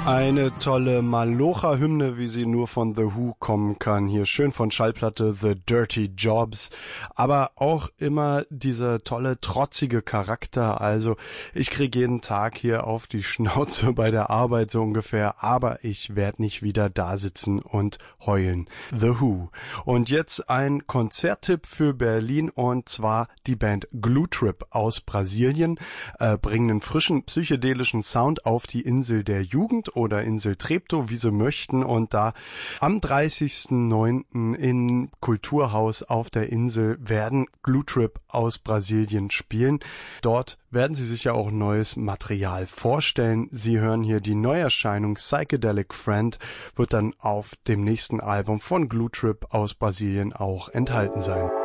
Eine tolle Malocha-Hymne, wie sie nur von The Who kommen kann. Hier schön von Schallplatte The Dirty Jobs. Aber auch immer dieser tolle, trotzige Charakter. Also ich kriege jeden Tag hier auf die Schnauze bei der Arbeit so ungefähr. Aber ich werde nicht wieder da sitzen und heulen. The Who. Und jetzt ein Konzerttipp für Berlin. Und zwar die Band Glue Trip aus Brasilien. Bringen einen frischen, psychedelischen Sound auf die Insel der Jugend oder Insel Treptow, wie sie möchten, und da am 30.09. im Kulturhaus auf der Insel werden Glue Trip aus Brasilien spielen. Dort werden sie sich ja auch neues Material vorstellen. Sie hören hier die Neuerscheinung Psychedelic Friend, wird dann auf dem nächsten Album von Glue Trip aus Brasilien auch enthalten sein.